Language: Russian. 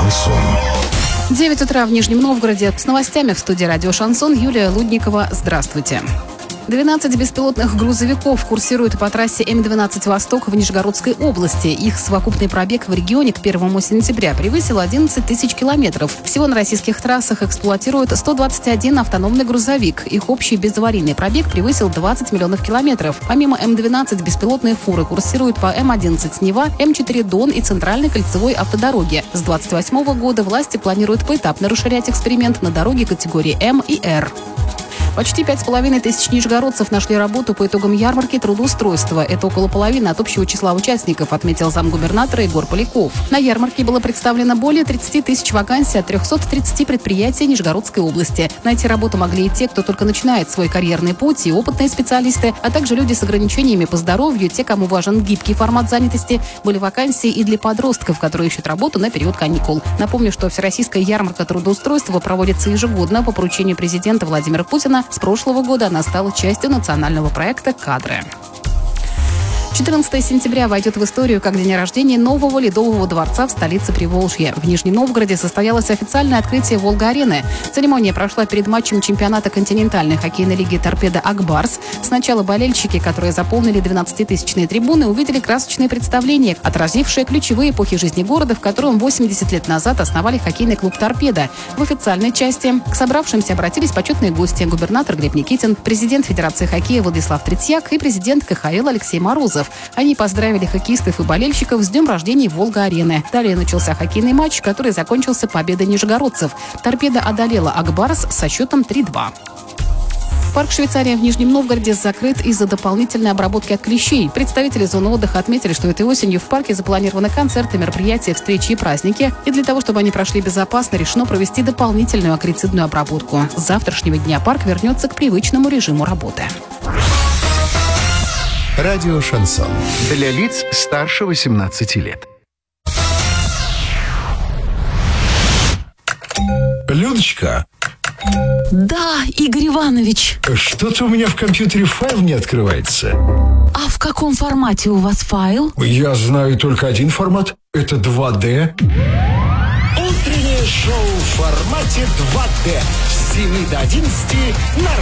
Шансон. 9 утра в Нижнем Новгороде. С новостями в студии радио «Шансон» Юлия Лудникова. Здравствуйте. 12 беспилотных грузовиков курсируют по трассе М-12 «Восток» в Нижегородской области. Их совокупный пробег в регионе к 1 сентября превысил 11 тысяч километров. Всего на российских трассах эксплуатируют 121 автономный грузовик. Их общий безаварийный пробег превысил 20 миллионов километров. Помимо М-12 беспилотные фуры курсируют по М-11 «Нева», М-4 «Дон» и центральной кольцевой автодороге. С 2028 года власти планируют поэтапно расширять эксперимент на дороги категории М и Р. Почти 5500 нижегородцев нашли работу по итогам ярмарки трудоустройства. Это около половины от общего числа участников, отметил замгубернатора Егор Поляков. На ярмарке было представлено более 30 тысяч вакансий от 330 предприятий Нижегородской области. Найти работу могли и те, кто только начинает свой карьерный путь, и опытные специалисты, а также люди с ограничениями по здоровью, те, кому важен гибкий формат занятости. Были вакансии и для подростков, которые ищут работу на период каникул. Напомню, что Всероссийская ярмарка трудоустройства проводится ежегодно по поручению президента Владимира Путина. С прошлого года она стала частью национального проекта «Кадры». 14 сентября войдет в историю как день рождения нового ледового дворца в столице Приволжья. В Нижнем Новгороде состоялось официальное открытие «Волга-арены». Церемония прошла перед матчем чемпионата континентальной хоккейной лиги «Торпедо Ак-Барс». Сначала болельщики, которые заполнили 12-тысячные трибуны, увидели красочные представления, отразившие ключевые эпохи жизни города, в котором 80 лет назад основали хоккейный клуб «Торпедо». В официальной части к собравшимся обратились почетные гости: губернатор Глеб Никитин, президент Федерации хоккея Владислав Третьяк и президент КХЛ Алексей Морозов. Они поздравили хоккеистов и болельщиков с днем рождения Волга-арены. Далее начался хоккейный матч, который закончился победой нижегородцев. «Торпедо» одолела «Ак-Барс» со счетом 3-2. Парк «Швейцария» в Нижнем Новгороде закрыт из-за дополнительной обработки от клещей. Представители зоны отдыха отметили, что этой осенью в парке запланированы концерты, мероприятия, встречи и праздники. И для того, чтобы они прошли безопасно, решено провести дополнительную акарицидную обработку. С завтрашнего дня парк вернется к привычному режиму работы. Радио «Шансон». Для лиц старше 18 лет. Людочка, Да, Игорь Иванович. что-то у меня в компьютере файл не открывается. А в каком формате у вас файл? Я знаю только один формат. Это 2D. Утреннее шоу в формате 2D с 7 до 11 на